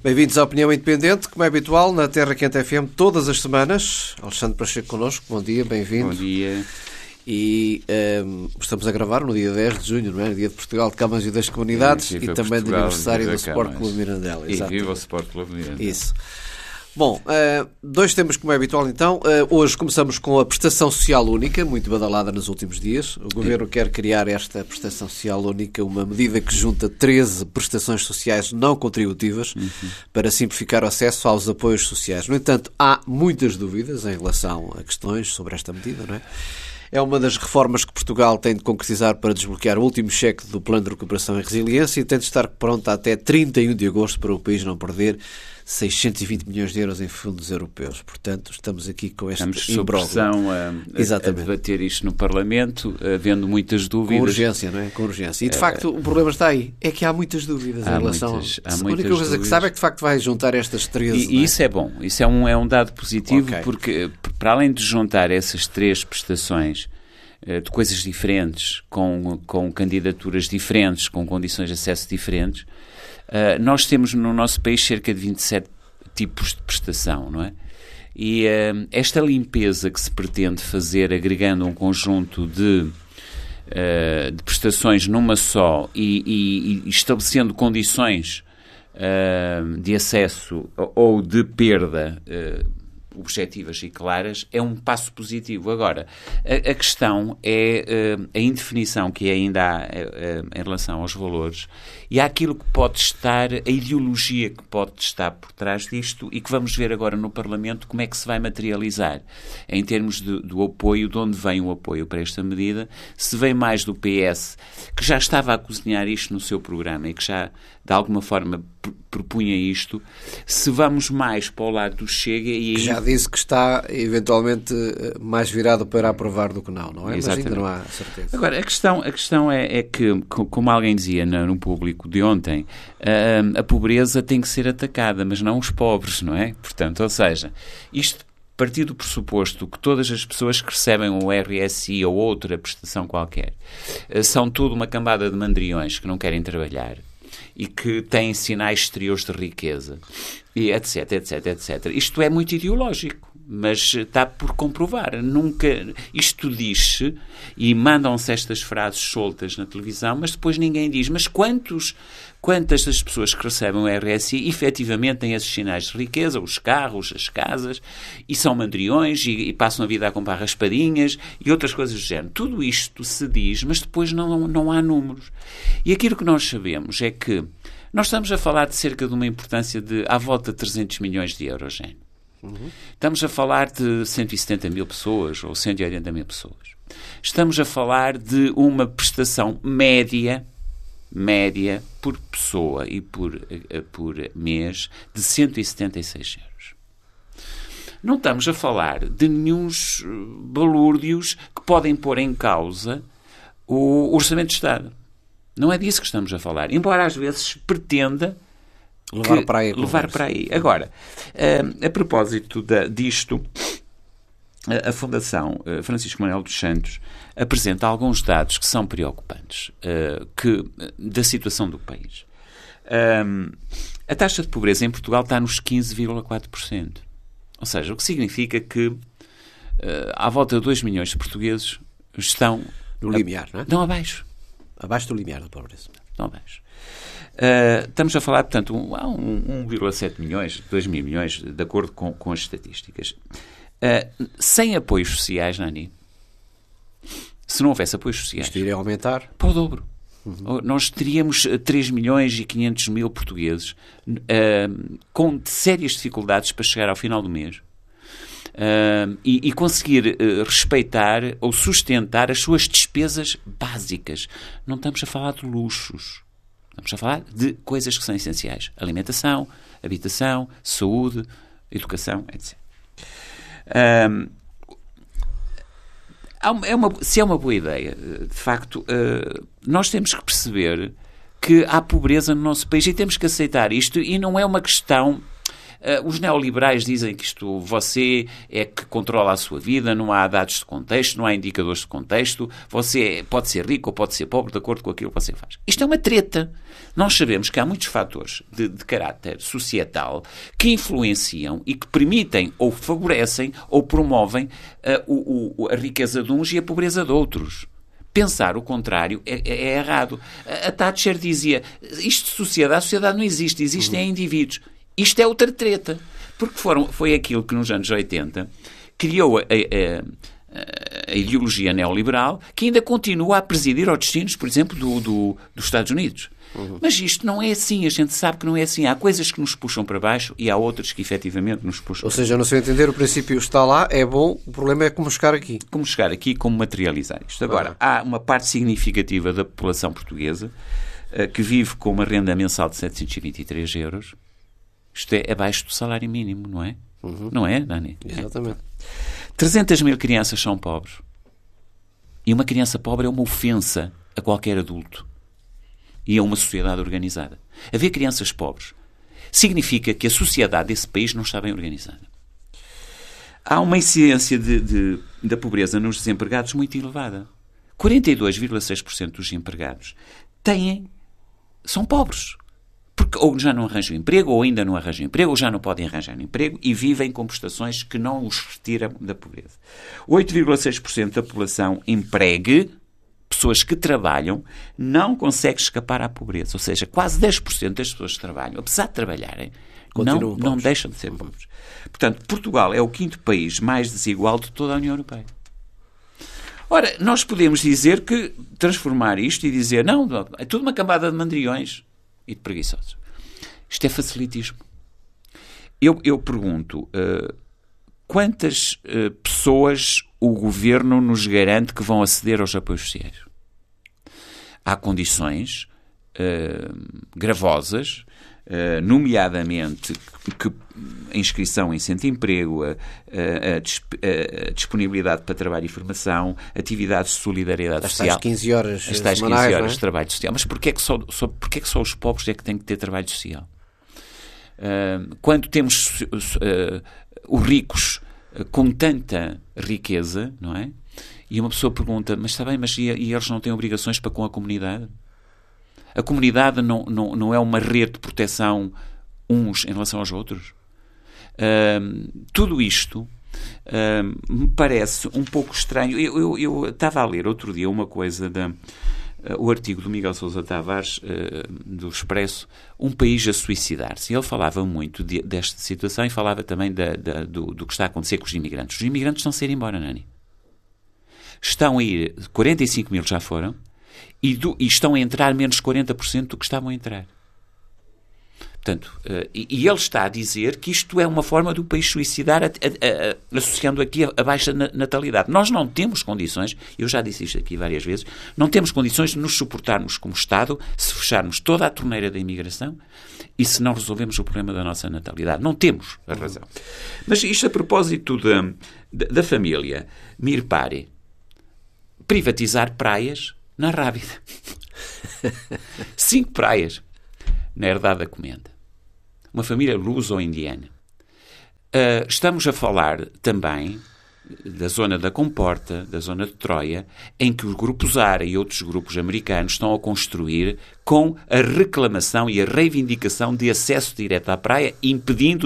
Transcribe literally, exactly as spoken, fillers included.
Bem-vindos à Opinião Independente, como é habitual, na Terra Quente F M, todas as semanas. Alexandre Pacheco connosco, bom dia, bem-vindo. Bom dia. E um, estamos a gravar no dia dez de junho, não é? Dia de Portugal, de Câmaras e das Comunidades, e, e também do aniversário do Sport Clube Mirandela. E viva o Sport Clube Mirandela. Isso. Bom, uh, dois temas como é habitual então. Uh, hoje começamos com a prestação social única, muito badalada nos últimos dias. O Governo Sim. quer criar esta prestação social única, uma medida que junta treze prestações sociais não contributivas uhum. para simplificar o acesso aos apoios sociais. No entanto, há muitas dúvidas em relação a questões sobre esta medida, não é? É uma das reformas que Portugal tem de concretizar para desbloquear o último cheque do Plano de Recuperação e Resiliência e tem de estar pronta até trinta e um de agosto para o país não perder seiscentos e vinte milhões de euros em fundos europeus. Portanto, estamos aqui com este imbróglio. Estamos sob pressão a, a, a debater isto no Parlamento, havendo muitas dúvidas. Com urgência, não é? Com urgência. E, de facto, o problema está aí. É que há muitas dúvidas há em relação... Muitas, há a muitas única coisa dúvidas. que sabe é que, de facto, vai juntar estas treze... E, e isso é bom. Isso é um, é um dado positivo, okay. porque, para além de juntar essas três prestações de coisas diferentes, com, com candidaturas diferentes, com condições de acesso diferentes, uh, nós temos no nosso país cerca de vinte e sete tipos de prestação, não é? E uh, esta limpeza que se pretende fazer agregando um conjunto de, uh, de prestações numa só e, e, e estabelecendo condições uh, de acesso ou de perda uh, objetivas e claras, é um passo positivo. Agora, a, a questão é uh, a indefinição que ainda há uh, em relação aos valores e há aquilo que pode estar, a ideologia que pode estar por trás disto e que vamos ver agora no Parlamento como é que se vai materializar em termos de, do apoio, de onde vem o apoio para esta medida, se vem mais do P S, que já estava a cozinhar isto no seu programa e que já, de alguma forma, pr- propunha isto, se vamos mais para o lado do Chega e... Que já disse que está, eventualmente, mais virado para aprovar do que não, não é? Exatamente. Mas ainda não há certeza. Agora, a questão, a questão é, é que, como alguém dizia no, no público de ontem, a, a pobreza tem que ser atacada, mas não os pobres, não é? Portanto, ou seja, isto partir do pressuposto que todas as pessoas que recebem o R S I ou outra prestação qualquer são tudo uma cambada de mandriões que não querem trabalhar e que têm sinais exteriores de riqueza, e etc, etc, etcétera. Isto é muito ideológico, mas está por comprovar. Nunca, isto diz-se e mandam-se estas frases soltas na televisão, mas depois ninguém diz, mas quantos, quantas das pessoas que recebem o R S I efetivamente têm esses sinais de riqueza, os carros, as casas, e são mandriões e, e passam a vida a comprar raspadinhas e outras coisas do género. Tudo isto se diz, mas depois não, não há números. E aquilo que nós sabemos é que nós estamos a falar de cerca de uma importância de à volta de trezentos milhões de euros, gente. Uhum. Estamos a falar de cento e setenta mil pessoas ou cento e oitenta mil pessoas. Estamos a falar de uma prestação média, média por pessoa e por, por mês de cento e setenta e seis euros. Não estamos a falar de nenhuns balúrdios que podem pôr em causa o Orçamento de Estado. Não é disso que estamos a falar. Embora às vezes pretenda levar para aí. Levar para aí. Agora, a, a propósito da, disto, a, a Fundação Francisco Manuel dos Santos apresenta alguns dados que são preocupantes uh, que, da situação do país. Um, a taxa de pobreza em Portugal está nos quinze vírgula quatro por cento. Ou seja, o que significa que uh, à volta de dois milhões de portugueses estão... No limiar, não é? Estão abaixo. Abaixo do limiar da pobreza. Estão abaixo. Uh, estamos a falar, portanto, há um, um vírgula sete milhões, dois mil milhões, de acordo com, com as estatísticas. Uh, sem apoios sociais, Nani, se não houvesse apoios sociais... Isto iria aumentar? Para o dobro. Uhum. Nós teríamos três milhões e quinhentos mil portugueses uh, com sérias dificuldades para chegar ao final do mês uh, e, e conseguir uh, respeitar ou sustentar as suas despesas básicas. Não estamos a falar de luxos. Estamos a falar de coisas que são essenciais. Alimentação, habitação, saúde, educação, etcétera. Um, é uma, se é uma boa ideia, de facto, uh, nós temos que perceber que há pobreza no nosso país e temos que aceitar isto, e não é uma questão Uh, os neoliberais dizem que isto, você é que controla a sua vida, não há dados de contexto, não há indicadores de contexto, você pode ser rico ou pode ser pobre de acordo com aquilo que você faz. Isto é uma treta. Nós sabemos que há muitos fatores de, de caráter societal que influenciam e que permitem ou favorecem ou promovem uh, o, o, a riqueza de uns e a pobreza de outros. Pensar o contrário é, é, é errado. A, a Thatcher dizia, isto de sociedade, a sociedade não existe, existem uhum. indivíduos. Isto é outra treta. Porque foram, foi aquilo que nos anos oitenta criou a, a, a, a ideologia neoliberal que ainda continua a presidir aos destinos, por exemplo, do, do, dos Estados Unidos. Uhum. Mas isto não é assim, a gente sabe que não é assim. Há coisas que nos puxam para baixo e há outras que efetivamente nos puxam. Ou seja, no seu entender, o princípio está lá, é bom, o problema é como chegar aqui. Como chegar aqui, como materializar isto. Agora, uhum. há uma parte significativa da população portuguesa uh, que vive com uma renda mensal de setecentos e vinte e três euros. Isto é abaixo do salário mínimo, não é? Uhum. Não é, Dani? Exatamente. É. trezentas mil crianças são pobres. E uma criança pobre é uma ofensa a qualquer adulto. E a uma sociedade organizada. Haver crianças pobres significa que a sociedade desse país não está bem organizada. Há uma incidência de, de, da pobreza nos desempregados muito elevada. quarenta e dois vírgula seis por cento dos empregados têm, são pobres. Porque ou já não arranjam emprego, ou ainda não arranjam emprego, ou já não podem arranjar um emprego e vivem com prestações que não os retiram da pobreza. oito vírgula seis por cento da população empregue, pessoas que trabalham, não conseguem escapar à pobreza. Ou seja, quase dez por cento das pessoas que trabalham, apesar de trabalharem, não, não deixam de ser pobres. Portanto, Portugal é o quinto país mais desigual de toda a União Europeia. Ora, nós podemos dizer que, transformar isto e dizer, não, é tudo uma cambada de mandriões e de preguiçosos. Isto é facilitismo. Eu, eu pergunto, uh, quantas uh, pessoas o governo nos garante que vão aceder aos apoios sociais? Há condições uh, gravosas, uh, nomeadamente que, que a inscrição em centro de emprego, a, a, a, a disponibilidade para trabalho e formação, atividades de solidariedade as social. As quinze horas As tais quinze horas é? de trabalho social. Mas porquê é que só, só, porquê é que só os pobres é que têm que ter trabalho social? Uh, quando temos uh, uh, os ricos com tanta riqueza, não é? E uma pessoa pergunta, mas está bem, mas e, e eles não têm obrigações para com a comunidade? A comunidade não, não, não é uma rede de proteção uns em relação aos outros? Uh, tudo isto uh, me parece um pouco estranho. Eu, eu, eu estava a ler outro dia uma coisa da... o artigo do Miguel Sousa Tavares, uh, do Expresso, Um País a Suicidar-se. Ele falava muito de, desta situação e falava também da, da, do, do que está a acontecer com os imigrantes. Os imigrantes estão a ir embora, Nani. Estão a ir, quarenta e cinco mil já foram, e, do, e estão a entrar menos quarenta por cento do que estavam a entrar. Portanto, uh, e, e ele está a dizer que isto é uma forma do país suicidar, a, a, a, associando aqui a, a baixa natalidade. Nós não temos condições, eu já disse isto aqui várias vezes, não temos condições de nos suportarmos como Estado se fecharmos toda a torneira da imigração e se não resolvemos o problema da nossa natalidade. Não temos a razão. Mas isto a propósito da, da, da família Mir Pare, privatizar praias na Rábida. Cinco praias na Herdade da Comenda. Uma família luso-indiana. Uh, estamos a falar também da zona da Comporta, da zona de Troia, em que os grupos Ara e outros grupos americanos estão a construir com a reclamação e a reivindicação de acesso direto à praia, impedindo